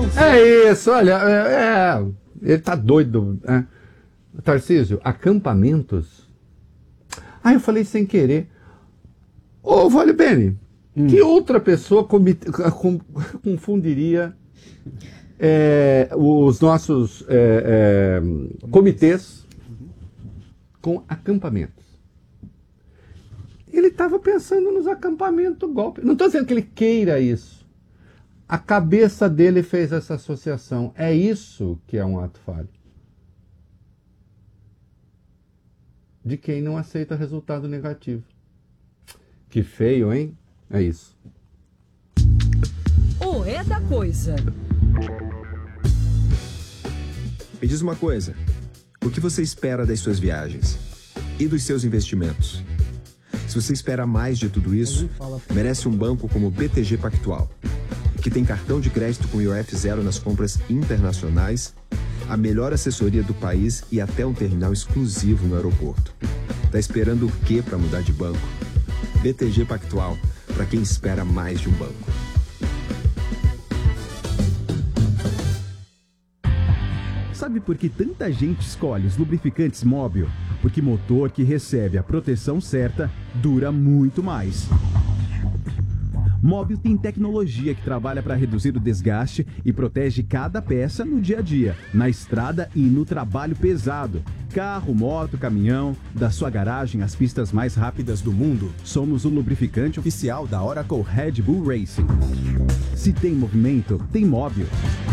É isso, olha, ele tá doido. Tarcísio, acampamentos? Eu falei sem querer. Ô, Vale Bene, que outra pessoa confundiria os nossos comitês com acampamentos? Ele estava pensando nos acampamentos golpe. Não estou dizendo que ele queira isso. A cabeça dele fez essa associação. É isso que é um ato falho. De quem não aceita resultado negativo. Que feio, hein? É isso. O É da Coisa. Me diz uma coisa. O que você espera das suas viagens? E dos seus investimentos? Se você espera mais de tudo isso, merece um banco como o BTG Pactual, que tem cartão de crédito com IOF zero nas compras internacionais, a melhor assessoria do país e até um terminal exclusivo no aeroporto. Tá esperando o quê para mudar de banco? BTG Pactual, para quem espera mais de um banco. Sabe por que tanta gente escolhe os lubrificantes Móbil? Porque motor que recebe a proteção certa dura muito mais. Móbil tem tecnologia que trabalha para reduzir o desgaste e protege cada peça no dia a dia, na estrada e no trabalho pesado. Carro, moto, caminhão, da sua garagem às pistas mais rápidas do mundo, somos o lubrificante oficial da Oracle Red Bull Racing. Se tem movimento, tem Móbil.